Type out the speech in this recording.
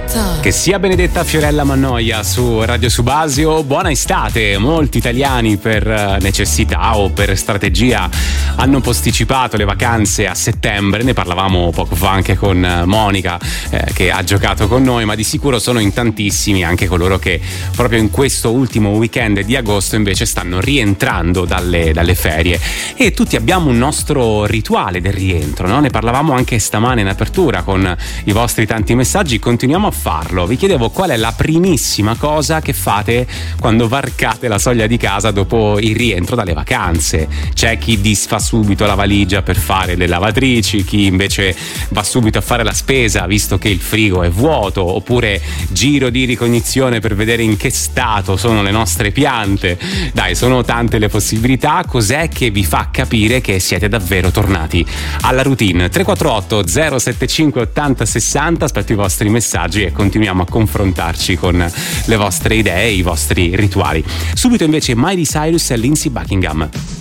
Che sia Benedetta Fiorella Mannoia su Radio Subasio. Buona estate. Molti italiani per necessità o per strategia hanno posticipato le vacanze a settembre. Ne parlavamo poco fa anche con Monica che ha giocato con noi, ma di sicuro sono in tantissimi anche coloro che proprio in questo ultimo weekend di agosto invece stanno rientrando dalle ferie, e tutti abbiamo un nostro rituale del rientro, no? Ne parlavamo anche stamane in apertura con i vostri tanti messaggi. Continuiamo a farlo. Vi chiedevo qual è la primissima cosa che fate quando varcate la soglia di casa dopo il rientro dalle vacanze. C'è chi disfa subito la valigia per fare le lavatrici, chi invece va subito a fare la spesa visto che il frigo è vuoto, oppure giro di ricognizione per vedere in che stato sono le nostre piante. Dai, sono tante le possibilità. Cos'è che vi fa capire che siete davvero tornati alla routine? 348 075 80 60. Aspetto i vostri messaggi e continuiamo a confrontarci con le vostre idee e i vostri rituali. Subito invece Miley Cyrus e Lindsey Buckingham.